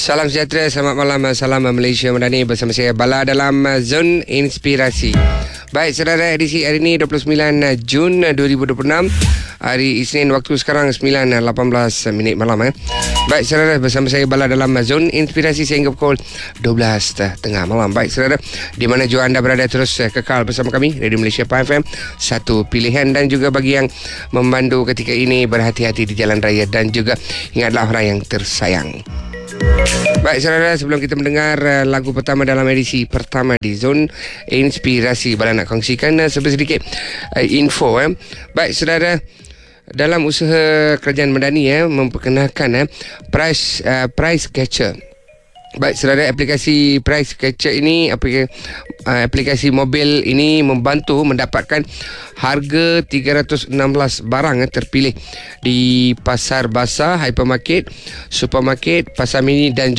Salam sejahtera, selamat malam, salam Malaysia Madani. Bersama saya Bala dalam Zon Inspirasi. Baik saudara, edisi hari ini 29 Jun 2026, hari Isnin, waktu sekarang 9.18 malam. Baik saudara, bersama saya Bala dalam Zon Inspirasi sehingga pukul 12 tengah malam. Baik saudara, di mana jua anda berada, terus kekal bersama kami Radio Malaysia FM, satu pilihan. Dan juga bagi yang memandu ketika ini, berhati-hati di jalan raya dan juga ingatlah orang yang tersayang. Baik saudara, sebelum kita mendengar lagu pertama dalam edisi pertama di Zon Inspirasi, Bala nak kongsikan sedikit info. Baik saudara, dalam usaha kerajaan Madani memperkenalkan price catcher. Baik saudara, aplikasi Price Catcher ini, aplikasi mobil ini membantu mendapatkan harga 316 barang terpilih di pasar basah, hypermarket, supermarket, pasar mini dan